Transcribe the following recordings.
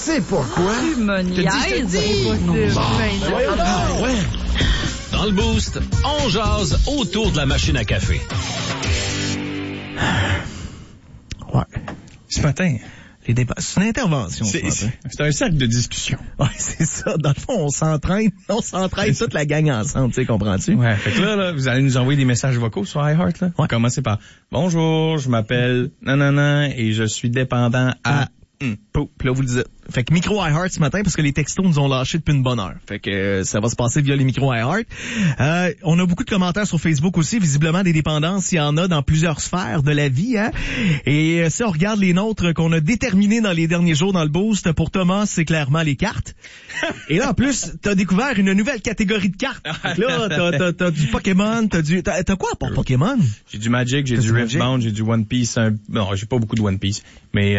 sais pourquoi. Tu me niaises. Ouais. Dans le Boost, on jase autour de la machine à café. Ouais. Ce matin, c'est une intervention. C'est un cercle de discussion. Ouais, c'est ça. Dans le fond, on s'entraîne toute la gang ensemble, tu sais, comprends-tu? Ouais. Fait que là, vous allez nous envoyer des messages vocaux sur iHeart, là. Ouais. Commencez par bonjour, je m'appelle nanana et je suis dépendant à. Puis là, vous le dites. Fait que micro iHeart ce matin, parce que les textos nous ont lâché depuis une bonne heure. Fait que ça va se passer via les micros iHeart. On a beaucoup de commentaires sur Facebook aussi. Visiblement, des dépendances, il y en a dans plusieurs sphères de la vie. Hein? Et si on regarde les nôtres qu'on a déterminés dans les derniers jours dans le Boost, pour Thomas, c'est clairement les cartes. Et là, en plus, t'as découvert une nouvelle catégorie de cartes. Fait que là, t'as du Pokémon, t'as quoi pour Pokémon? J'ai du Magic, j'ai du Riftbound, j'ai du One Piece. Non, j'ai pas beaucoup de One Piece. Mais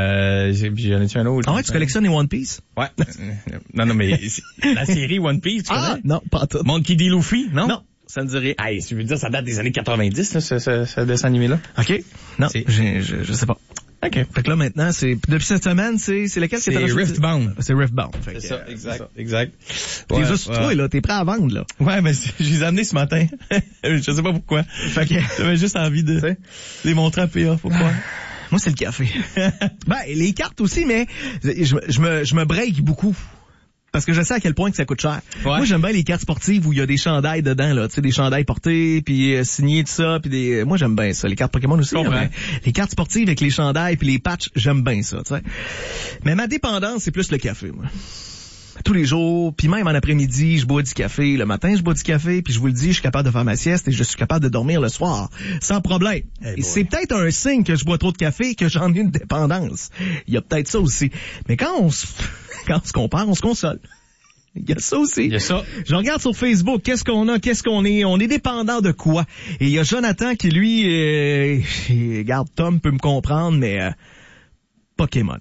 j'en ai-tu un autre? Ah ouais, tu collectionnes les One Piece? Ouais. Non, mais la série One Piece, tu connais? Non, pas tout. Monkey D. Luffy, non? Non. Ça me dirait. Hey, je veux dire, ça date des années 90, là, ce dessin animé-là. OK. Non, je sais pas. OK. Fait que là, maintenant, depuis cette semaine, c'est lequel qui est Riftbound. C'est Riftbound. C'est ça, exact. T'es juste toi, là, t'es prêt à vendre, là. Ouais, mais je les ai amenés ce matin. Je sais pas pourquoi. Fait que j'avais juste envie de les montrer à PA. Pourquoi? Moi, c'est le café. Ben, les cartes aussi, mais je me break beaucoup. Parce que je sais à quel point que ça coûte cher. Ouais. Moi, j'aime bien les cartes sportives où il y a des chandails dedans, là. Tu sais, des chandails portés, puis signés, tout ça, puis des... Moi, j'aime bien ça. Les cartes Pokémon aussi. Mais les cartes sportives avec les chandails puis les patchs, j'aime bien ça, tu sais. Mais ma dépendance, c'est plus le café, moi. Tous les jours, puis même en après-midi, je bois du café. Le matin, je bois du café, puis je vous le dis, je suis capable de faire ma sieste et je suis capable de dormir le soir, sans problème. Et c'est peut-être un signe que je bois trop de café et que j'en ai une dépendance. Il y a peut-être ça aussi. Mais quand on se compare, on se console. Il y a ça aussi. Il y a ça. Je regarde sur Facebook, qu'est-ce qu'on est? On est dépendant de quoi? Et il y a Jonathan qui, lui, regarde, Tom peut me comprendre, mais... Pokémon.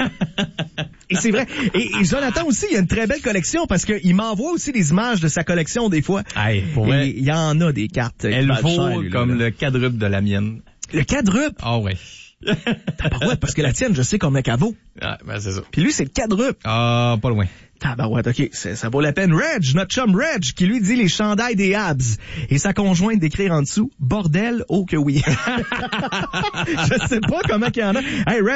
Et c'est vrai. Et Jonathan aussi, il a une très belle collection parce qu'il m'envoie aussi des images de sa collection des fois. Hey, et il y en a des cartes. Elle vaut comme le quadruple de la mienne. Le quadruple? Ah ouais. Tabarouette, parce que la tienne, je sais combien qu'elle vaut. Ah, ben c'est ça. Puis lui, c'est le quadruple. Ah, pas loin. Tabarouette, OK, ça vaut la peine. Reg, notre chum Reg, qui lui dit les chandails des abs. Et sa conjointe d'écrire en dessous, bordel, oh que oui. Je sais pas comment qu'il y en a. Hey, Reg,